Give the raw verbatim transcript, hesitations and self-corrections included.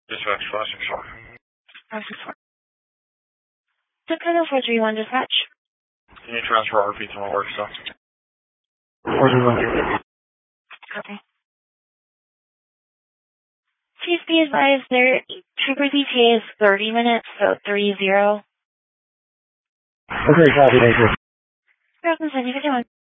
Dispatch, flashing shot. five six four. Zip code four three one dispatch. Can you transfer R P to my work stuff? four three one. Okay. Please be advised their Trooper's E T A is thirty minutes, so three zero. Okay, copy, thank you. Welcome, send you for doing.